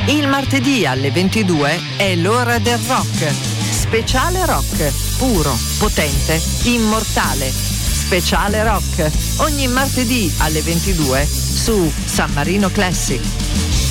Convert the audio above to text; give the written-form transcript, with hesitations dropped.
Il martedì alle 22 è l'ora del rock. Speciale rock, puro, potente, immortale. Speciale rock, ogni martedì alle 22 su San Marino Classic.